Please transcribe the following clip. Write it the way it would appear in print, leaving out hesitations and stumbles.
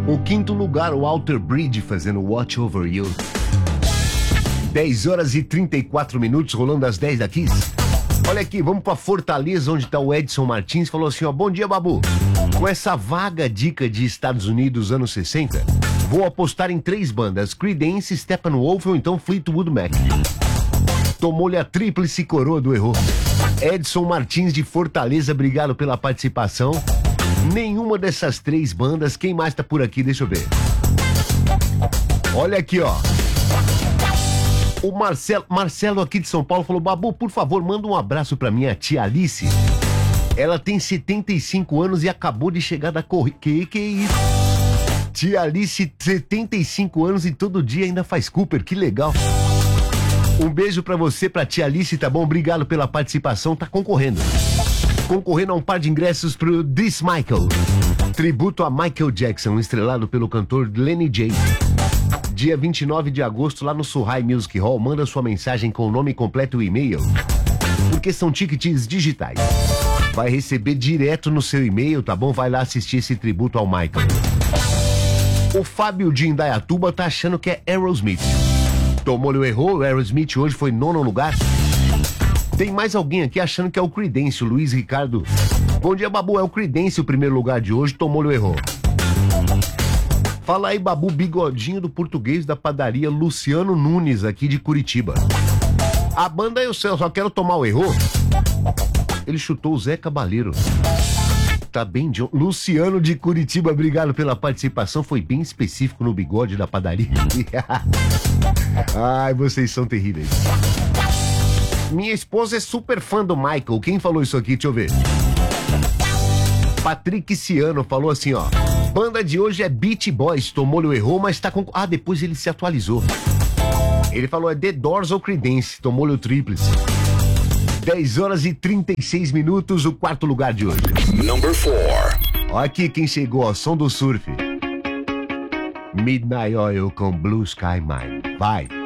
O quinto lugar, o Walter Bridge fazendo Watch Over You. 10 horas e 34 minutos, rolando às 10 da Kiss. Olha aqui, vamos pra Fortaleza, onde tá o Edson Martins. Falou assim, ó, bom dia, Babu. Com essa vaga dica de Estados Unidos, anos 60, vou apostar em 3 bandas, Creedence, Steppenwolf ou então Fleetwood Mac. Tomou-lhe a tríplice coroa do erro. Edson Martins de Fortaleza, obrigado pela participação. Nenhuma dessas 3 bandas. Quem mais tá por aqui? Deixa eu ver. Olha aqui, ó. O Marcelo aqui de São Paulo falou, Babu, por favor, manda um abraço pra minha tia Alice. Ela tem 75 anos e acabou de chegar da corrida. Que é isso? Tia Alice, 75 anos e todo dia ainda faz Cooper, que legal. Um beijo pra você, pra tia Alice, tá bom? Obrigado pela participação, tá concorrendo a um par de ingressos pro This Michael, tributo a Michael Jackson, estrelado pelo cantor Lenny J. Dia 29 de agosto, lá no Suhai Music Hall. Manda sua mensagem com o nome completo e e-mail, porque são tickets digitais. Vai receber direto no seu e-mail, tá bom? Vai lá assistir esse tributo ao Michael. O Fábio de Indaiatuba tá achando que é Aerosmith. Tomou-lhe o erro, o Aerosmith hoje foi 9º lugar. Tem mais alguém aqui achando que é o Creedence, o Luiz Ricardo. Bom dia, Babu, é o Creedence o primeiro lugar de hoje, tomou-lhe o erro. Fala aí, Babu, bigodinho do português da padaria Luciano Nunes, aqui de Curitiba. A banda eu sei, eu só quero tomar o erro. Ele chutou o Zé Cabaleiro. Tá bem, John. Luciano de Curitiba, obrigado pela participação. Foi bem específico no bigode da padaria. Ai, vocês são terríveis. Minha esposa é super fã do Michael. Quem falou isso aqui? Deixa eu ver. Patrick Ciano falou assim, ó. Banda de hoje é Beach Boys. Tomou-lhe o erro, mas tá com... Ah, depois ele se atualizou. Ele falou é The Doors ou Creedence. Tomou-lhe o tríplice. 10 horas e 36 minutos, o 4º lugar de hoje. Number 4. Ó aqui quem chegou, ó, som do surf. Midnight Oil com Blue Sky Mine. Vai.